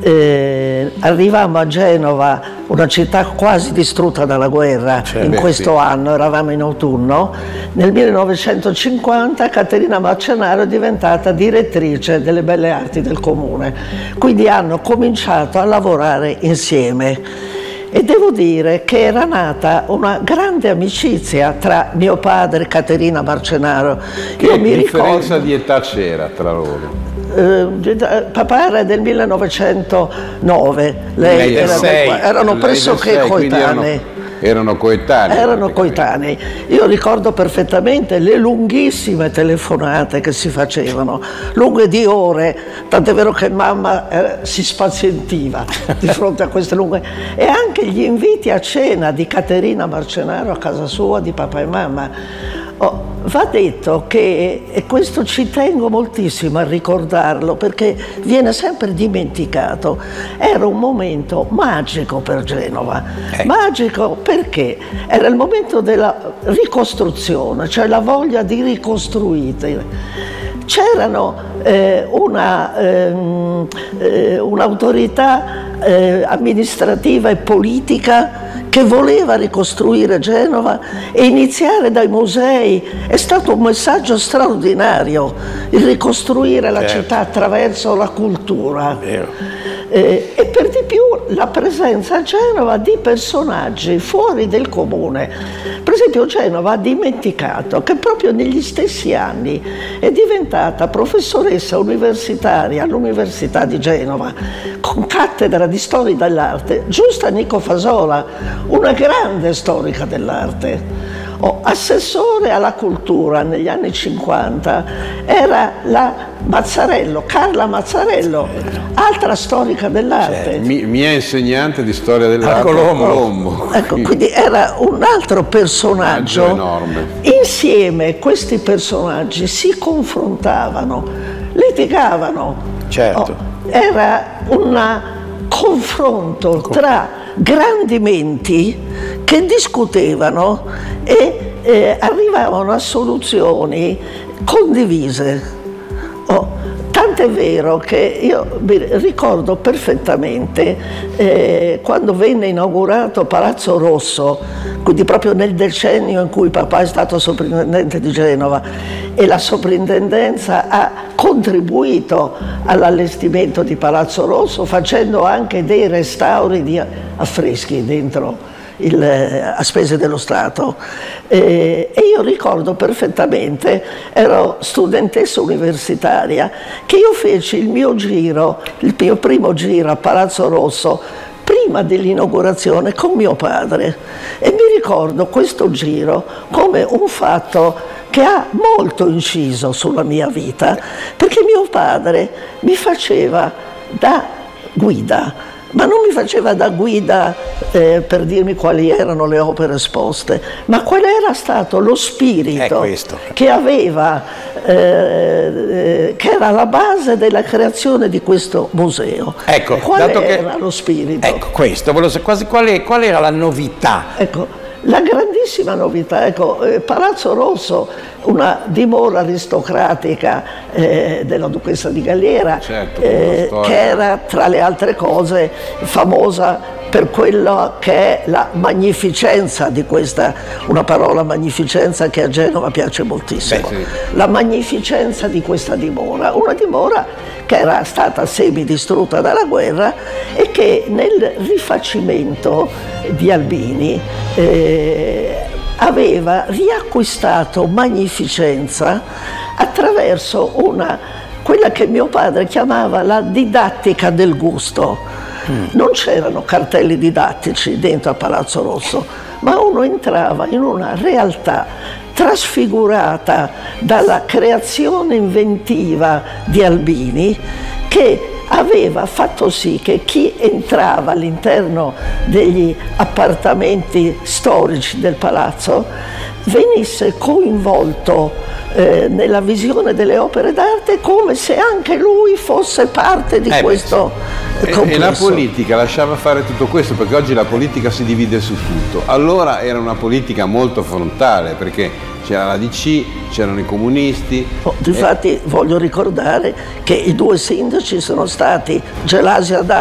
arrivammo a Genova, una città quasi distrutta dalla guerra, questo anno, eravamo in autunno. Nel 1950 Caterina Marcenaro è diventata direttrice delle Belle Arti del Comune, quindi hanno cominciato a lavorare insieme. E devo dire che era nata una grande amicizia tra mio padre e Caterina Marcenaro. Che differenza di età c'era tra loro? Papà era del 1909, lei erano pressoché coetanei. Erano coetanei. Erano coetanei. Io ricordo perfettamente le lunghissime telefonate che si facevano, lunghe di ore, tant'è vero che mamma si spazientiva di fronte a queste lunghe. E anche gli inviti a cena di Caterina Marcenaro a casa sua, di papà e mamma. Va detto che, e questo ci tengo moltissimo a ricordarlo perché viene sempre dimenticato, era un momento magico per Genova. Magico perché era il momento della ricostruzione, cioè la voglia di ricostruire. C'erano un'autorità amministrativa e politica che voleva ricostruire Genova e iniziare dai musei. È stato un messaggio straordinario, il ricostruire la città attraverso la cultura. E per di più la presenza a Genova di personaggi fuori del comune. Per esempio Genova ha dimenticato che proprio negli stessi anni è diventata professoressa universitaria all'Università di Genova con cattedra di storia dell'arte Giusta Nico Fasola, una grande storica dell'arte. Assessore alla cultura negli anni 50 era la Mazzarello, Carla Mazzarello, altra storica dell'arte. Mia insegnante di storia dell'arte a Colombo. Ecco, quindi era un altro personaggio enorme. Insieme questi personaggi si confrontavano, litigavano. Era un confronto tra grandi menti che discutevano e arrivavano a soluzioni condivise. Tant'è vero che io mi ricordo perfettamente quando venne inaugurato Palazzo Rosso, quindi proprio nel decennio in cui papà è stato sovrintendente di Genova e la soprintendenza ha contribuito all'allestimento di Palazzo Rosso facendo anche dei restauri di affreschi dentro a spese dello Stato. E io ricordo perfettamente, ero studentessa universitaria, che io feci il mio primo giro a Palazzo Rosso prima dell'inaugurazione con mio padre e mi ricordo questo giro come un fatto che ha molto inciso sulla mia vita, perché mio padre mi faceva da guida. Ma non mi faceva da guida per dirmi quali erano le opere esposte, ma qual era stato lo spirito che aveva, che era la base della creazione di questo museo. Ecco, qual era lo spirito? Ecco, questo, qual era la novità? Ecco, la grandissima novità, Palazzo Rosso, una dimora aristocratica della Duchessa di Galliera, che era tra le altre cose famosa per quella che è la magnificenza di questa, una parola magnificenza che a Genova piace moltissimo, la magnificenza di questa dimora, una dimora che era stata semidistrutta dalla guerra e che nel rifacimento di Albini aveva riacquistato magnificenza attraverso quella che mio padre chiamava la didattica del gusto. Non c'erano cartelli didattici dentro a Palazzo Rosso, ma uno entrava in una realtà trasfigurata dalla creazione inventiva di Albini, che aveva fatto sì che chi entrava all'interno degli appartamenti storici del palazzo venisse coinvolto nella visione delle opere d'arte come se anche lui fosse parte di questo complesso. E la politica lasciava fare tutto questo, perché oggi la politica si divide su tutto. Allora era una politica molto frontale, perché c'era la DC, c'erano i comunisti. Difatti voglio ricordare che i due sindaci sono stati Gelasio